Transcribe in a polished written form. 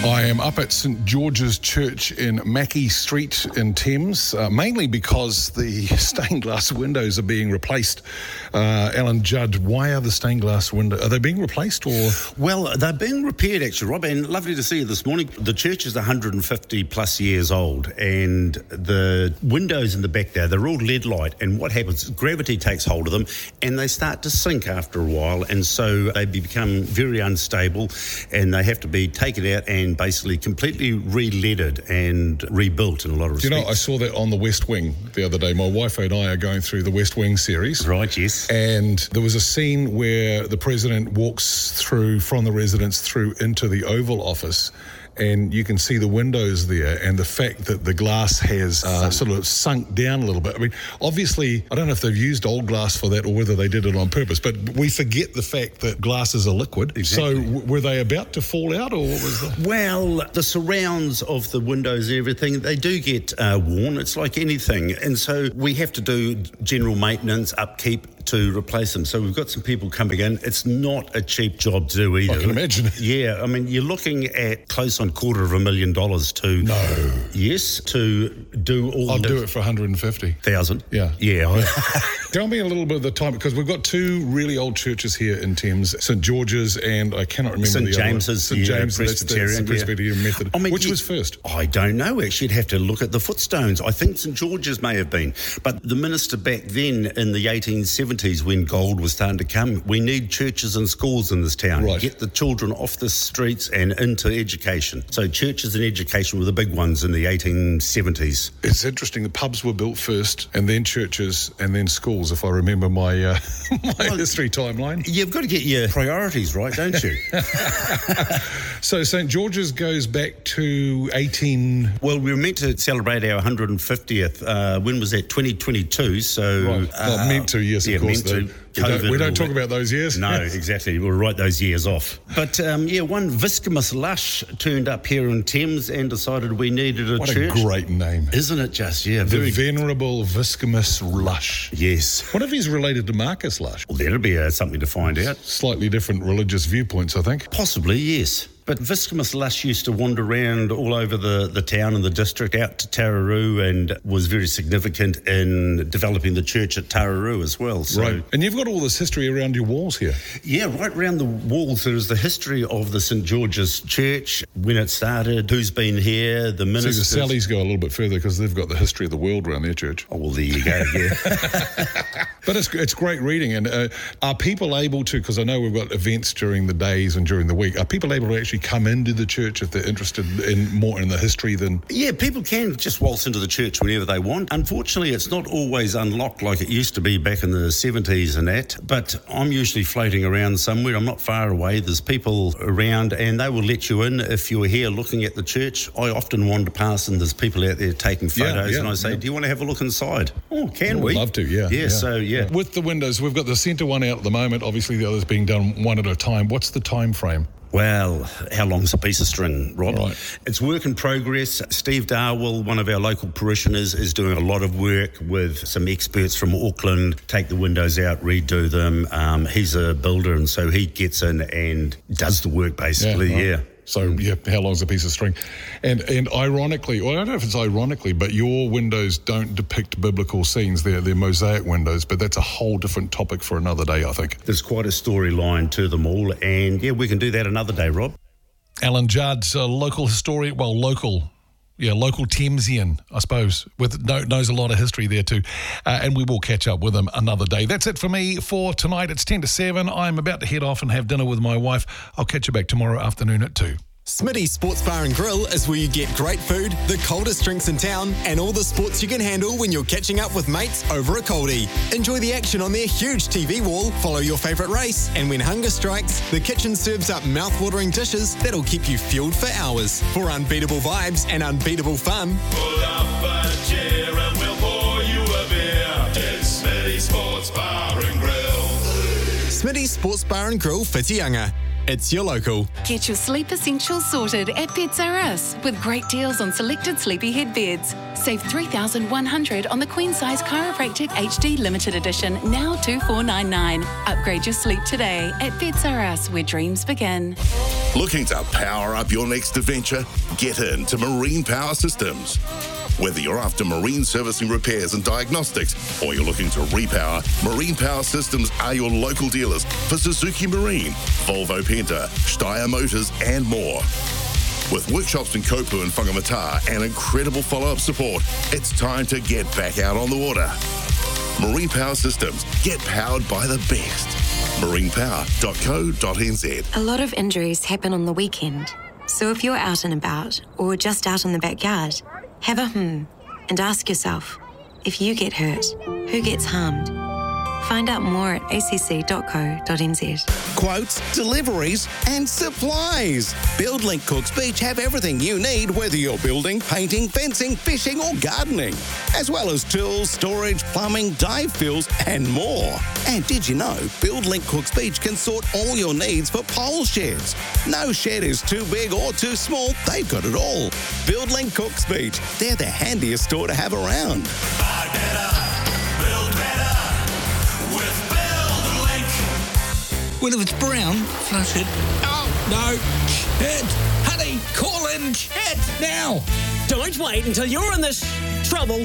I am up at St George's Church in Mackey Street in Thames, mainly because the stained glass windows are being replaced. Alan Judd, why are the stained glass windows, are they being replaced or? Well, they're being repaired actually, Rob, and lovely to see you this morning. The church is 150 plus years old, and the windows in the back there, they're all lead light, and what happens, gravity takes hold of them and they start to sink after a while, and so they become very unstable and they have to be taken out and basically completely re-leaded and rebuilt in a lot of respects. You know, I saw that on the West Wing the other day. My wife and I are going through the West Wing series. Right, yes. And there was a scene where the president walks through from the residence through into the Oval Office, and you can see the windows there and the fact that the glass has sort of sunk down a little bit. I mean, obviously, I don't know if they've used old glass for that or whether they did it on purpose, but we forget the fact that glass is a liquid. Exactly. So were they about to fall out, or what was that? Well, the surrounds of the windows and everything, they do get worn. It's like anything. And so we have to do general maintenance, upkeep to replace them. So we've got some people coming in. It's not a cheap job to do either. I can imagine. Yeah, I mean, you're looking at close on $250,000 to... No. Yes, to do all... I'll do it for 150,000. Yeah. Yeah. Tell me a little bit of the time, because we've got two really old churches here in Thames, St George's and I cannot remember St. the James's, other one. St. James, Presbyterian. that's the Presbyterian method. I mean, which was first? I don't know, actually. You'd have to look at the footstones. I think St. George's may have been. But the minister back then in the 1870s, when gold was starting to come, we need churches and schools in this town. Right. Get the children off the streets and into education. So churches and education were the big ones in the 1870s. It's interesting. The pubs were built first, and then churches, and then schools, if I remember my history timeline. You've got to get your priorities right, don't you? So St. George's goes back to 18... Well, we were meant to celebrate our 150th. When was that? 2022. So... Right. Not meant to, yes, yeah, of course. Meant to. We don't talk about those years. No, exactly. We'll write those years off. But, one Viscamus Lush turned up here in Thames and decided we needed a church. What a great name. Isn't it just? Yeah. The Venerable Viscamus Lush. Yes. What if he's related to Marcus Lush? Well, that'll be something to find out. Slightly different religious viewpoints, I think. Possibly, yes. But Viscamus Lush used to wander around all over the town and the district out to Tararoo, and was very significant in developing the church at Tararoo as well. So, right. And you've got all this history around your walls here. Yeah, right around the walls there is the history of the St George's Church, when it started, who's been here, the ministers. See, the Sallies go a little bit further because they've got the history of the world around their church. Oh, well, there you go, yeah. But it's great reading. And are people able to, because I know we've got events during the days and during the week, are people able to actually come into the church if they're interested in more in the history than... Yeah, people can just waltz into the church whenever they want. Unfortunately, it's not always unlocked like it used to be back in the 70s and that, but I'm usually floating around somewhere. I'm not far away. There's people around and they will let you in if you're here looking at the church. I often wander past and there's people out there taking photos, and I say, do you want to have a look inside? Oh, can we? I'd love to, yeah. Yeah, so, yeah. With the windows, we've got the centre one out at the moment. Obviously, the others being done one at a time. What's the time frame? Well, how long's a piece of string, Rob? Right. It's work in progress. Steve Darwell, one of our local parishioners, is doing a lot of work with some experts from Auckland, take the windows out, redo them. He's a builder, and so he gets in and does the work, basically, yeah. So, yeah, how long's a piece of string? And ironically, well, I don't know if it's ironically, but your windows don't depict biblical scenes. They're mosaic windows, but that's a whole different topic for another day, I think. There's quite a storyline to them all, and, yeah, we can do that another day, Rob. Alan Judd's a local historian, local Thamesian, I suppose, knows a lot of history there too. And we will catch up with him another day. That's it for me for tonight. It's 10 to 7. I'm about to head off and have dinner with my wife. I'll catch you back tomorrow afternoon at 2. Smitty's Sports Bar and Grill is where you get great food, the coldest drinks in town, and all the sports you can handle when you're catching up with mates over a coldie. Enjoy the action on their huge TV wall, follow your favourite race, and when hunger strikes, the kitchen serves up mouth-watering dishes that'll keep you fueled for hours. For unbeatable vibes and unbeatable fun, pull up a chair and we'll pour you a beer. It's Smitty's Sports Bar and Grill. Smitty's Sports Bar and Grill, Whitianga. It's your local. Get your sleep essentials sorted at Beds R Us with great deals on selected sleepyhead beds. Save $3,100 on the queen size chiropractic HD limited edition, now $2,499. Upgrade your sleep today at Beds R Us, where dreams begin. Looking to power up your next adventure? Get into Marine Power Systems. Whether you're after marine servicing, repairs and diagnostics, or you're looking to repower, Marine Power Systems are your local dealers for Suzuki Marine, Volvo Penta, Steyr Motors and more. With workshops in Kopu and Whangamata and incredible follow-up support, it's time to get back out on the water. Marine Power Systems. Get powered by the best. marinepower.co.nz. A lot of injuries happen on the weekend. So if you're out and about or just out in the backyard, have a and ask yourself, if you get hurt, who gets harmed? Find out more at acc.co.nz. Quotes, deliveries and supplies. BuildLink Cooks Beach have everything you need, whether you're building, painting, fencing, fishing or gardening, as well as tools, storage, plumbing, dive fills and more. And did you know BuildLink Cooks Beach can sort all your needs for pole sheds? No shed is too big or too small, they've got it all. BuildLink Cooks Beach, they're the handiest store to have around. Buy better, build better with BuildLink. Well, if it's brown, flush it. Oh, no. Chet! Honey, call in Chet now. Don't wait until you're in this trouble